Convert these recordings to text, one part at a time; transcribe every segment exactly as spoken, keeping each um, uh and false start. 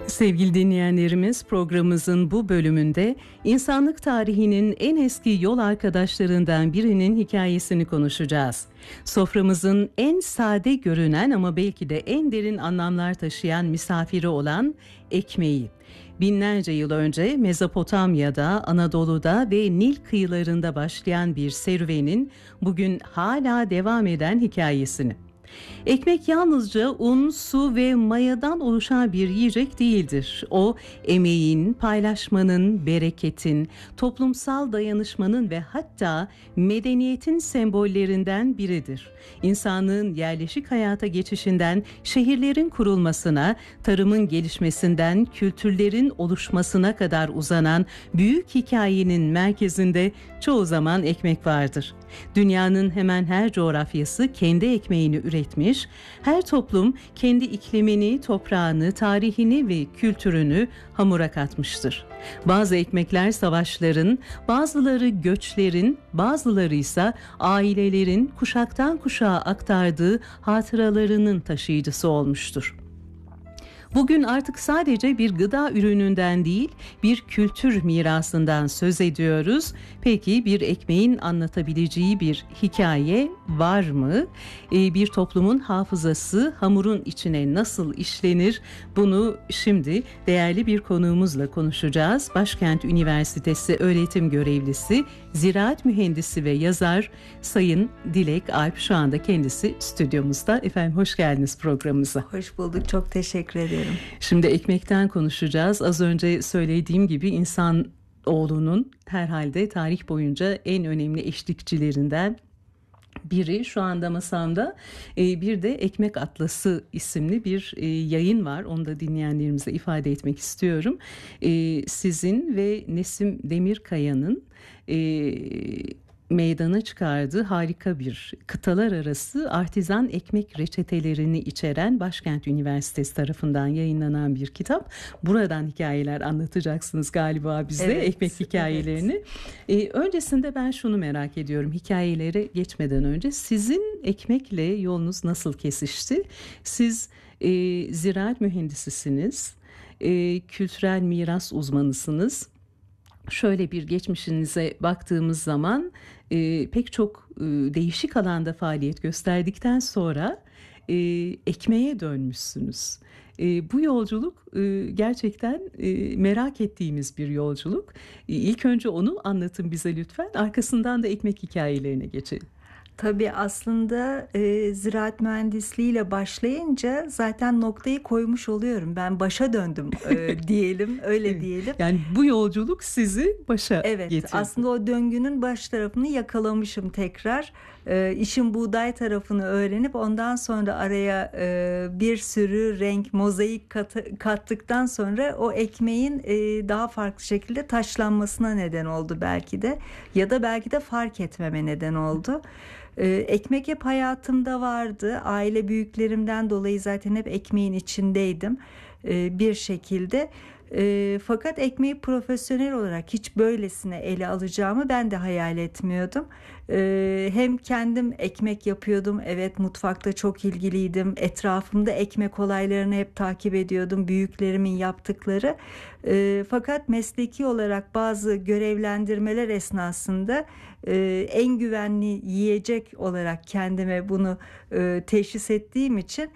Sevgili dinleyenlerimiz, programımızın bu bölümünde insanlık tarihinin en eski yol arkadaşlarından birinin hikayesini konuşacağız. Soframızın en sade görünen ama belki de en derin anlamlar taşıyan misafiri olan ekmeği. Binlerce yıl önce Mezopotamya'da, Anadolu'da ve Nil kıyılarında başlayan bir serüvenin bugün hala devam eden hikayesini. Ekmek yalnızca un, su ve mayadan oluşan bir yiyecek değildir. O, emeğin, paylaşmanın, bereketin, toplumsal dayanışmanın ve hatta medeniyetin sembollerinden biridir. İnsanlığın yerleşik hayata geçişinden şehirlerin kurulmasına, tarımın gelişmesinden kültürlerin oluşmasına kadar uzanan büyük hikayenin merkezinde çoğu zaman ekmek vardır. Dünyanın hemen her coğrafyası kendi ekmeğini üretmiş, her toplum kendi iklimini, toprağını, tarihini ve kültürünü hamura katmıştır. Bazı ekmekler savaşların, bazıları göçlerin, bazıları ise ailelerin kuşaktan kuşağa aktardığı hatıralarının taşıyıcısı olmuştur. Bugün artık sadece bir gıda ürününden değil, bir kültür mirasından söz ediyoruz. Peki bir ekmeğin anlatabileceği bir hikaye var mı? Ee, bir toplumun hafızası hamurun içine nasıl işlenir? Bunu şimdi değerli bir konuğumuzla konuşacağız. Başkent Üniversitesi öğretim görevlisi, ziraat mühendisi ve yazar Sayın Dilek Alp, şu anda kendisi stüdyomuzda. Efendim hoş geldiniz programımıza. Hoş bulduk, çok teşekkür ederim. Şimdi ekmekten konuşacağız. Az önce söylediğim gibi insan oğlunun herhalde tarih boyunca en önemli eşlikçilerinden biri. Şu anda masamda bir de Ekmek Atlası isimli bir yayın var. Onu da dinleyenlerimize ifade etmek istiyorum. Sizin ve Nesim Demirkaya'nın meydana çıkardığı harika bir kıtalar arası artizan ekmek reçetelerini içeren Başkent Üniversitesi tarafından yayınlanan bir kitap. Buradan hikayeler anlatacaksınız galiba bize, evet, ekmek hikayelerini. Evet. Ee, öncesinde ben şunu merak ediyorum, hikayelere geçmeden önce sizin ekmekle yolunuz nasıl kesişti? Siz e, ziraat mühendisisiniz, e, kültürel miras uzmanısınız. Şöyle bir geçmişinize baktığımız zaman e, pek çok e, değişik alanda faaliyet gösterdikten sonra e, ekmeğe dönmüşsünüz. E, bu yolculuk e, gerçekten e, merak ettiğimiz bir yolculuk. E, ilk önce onu anlatın bize lütfen, arkasından da ekmek hikayelerine geçelim. Tabii aslında e, ziraat mühendisliğiyle başlayınca zaten noktayı koymuş oluyorum. Ben başa döndüm e, diyelim, öyle diyelim. Yani bu yolculuk sizi başa evet, getirdi. Evet, aslında o döngünün baş tarafını yakalamışım tekrar. E, işin buğday tarafını öğrenip ondan sonra araya e, bir sürü renk, mozaik katı, kattıktan sonra o ekmeğin e, daha farklı şekilde taşlanmasına neden oldu belki de. Ya da belki de fark etmeme neden oldu. Ekmek hep hayatımda vardı. Aile büyüklerimden dolayı zaten hep ekmeğin içindeydim bir şekilde. Fakat ekmeği profesyonel olarak hiç böylesine ele alacağımı ben de hayal etmiyordum. Hem kendim ekmek yapıyordum. Evet, mutfakta çok ilgiliydim. Etrafımda ekmek olaylarını hep takip ediyordum. Büyüklerimin yaptıkları. Fakat mesleki olarak bazı görevlendirmeler esnasında en güvenli yiyecek olarak kendime bunu teşhis ettiğim için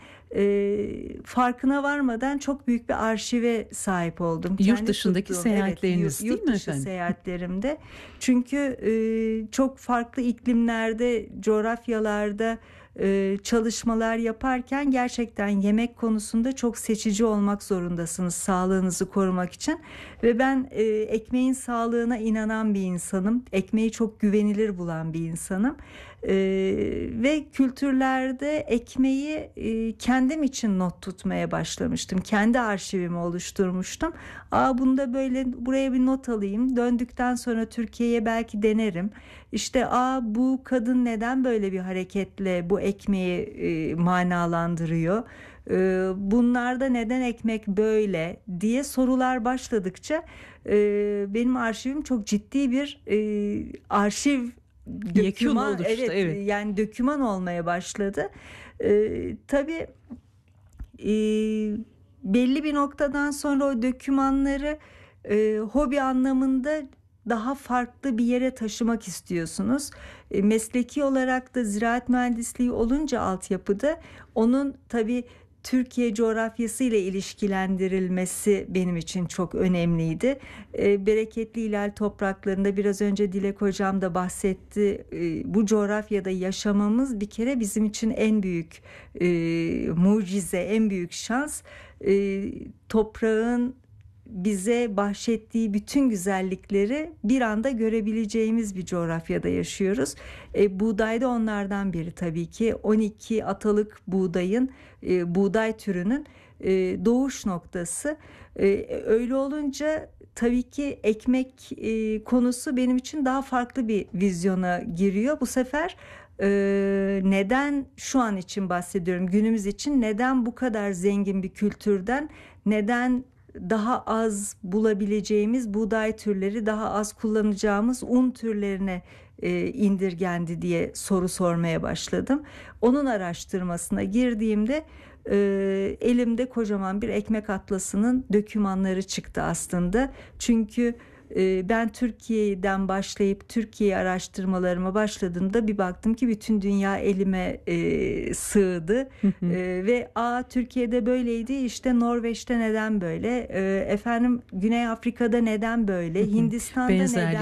farkına varmadan çok büyük bir arşive sahip oldum. Yurt Kendi dışındaki tuttuğum, seyahatleriniz, evet, yurt, değil mi yurt dışı efendim? seyahatlerimde. Çünkü çok farklı iklimlerde, coğrafyalarda çalışmalar yaparken gerçekten yemek konusunda çok seçici olmak zorundasınız sağlığınızı korumak için. Ve ben e, ekmeğin sağlığına inanan bir insanım. Ekmeği çok güvenilir bulan bir insanım. E, ve kültürlerde ekmeği e, kendim için not tutmaya başlamıştım. Kendi arşivimi oluşturmuştum. Aa, bunda böyle, buraya bir not alayım. Döndükten sonra Türkiye'ye belki denerim. İşte aa, bu kadın neden böyle bir hareketle bu ekmeği e, manalandırıyor? E, bunlarda neden ekmek böyle diye sorular başladıkça e, benim arşivim çok ciddi bir e, arşiv döküman, oluştu, evet, evet. Yani döküman olmaya başladı. E, tabii e, belli bir noktadan sonra o dokümanları e, hobi anlamında daha farklı bir yere taşımak istiyorsunuz. E, mesleki olarak da ziraat mühendisliği olunca altyapıda onun tabii Türkiye coğrafyası ile ilişkilendirilmesi benim için çok önemliydi. E, bereketli İlal topraklarında biraz önce Dilek Hocam da bahsetti. E, bu coğrafyada yaşamamız bir kere bizim için en büyük e, mucize, en büyük şans. E, toprağın bize bahşettiği bütün güzellikleri bir anda görebileceğimiz bir coğrafyada yaşıyoruz. E, buğday da onlardan biri tabii ki. on iki atalık buğdayın, e, buğday türünün e, doğuş noktası. E, öyle olunca tabii ki ekmek e, konusu benim için daha farklı bir vizyona giriyor. Bu sefer e, neden şu an için bahsediyorum, günümüz için neden bu kadar zengin bir kültürden, neden daha az bulabileceğimiz buğday türleri, daha az kullanacağımız un türlerine e, indirgendi diye soru sormaya başladım. Onun araştırmasına girdiğimde e, elimde kocaman bir ekmek atlasının dokümanları çıktı aslında. Çünkü e, ben Türkiye'den başlayıp Türkiye araştırmalarıma başladığımda bir baktım ki bütün dünya elime e, sığdı. e, ve a Türkiye'de böyleydi, işte Norveç'te neden böyle, e, efendim Güney Afrika'da neden böyle, Hindistan'da neden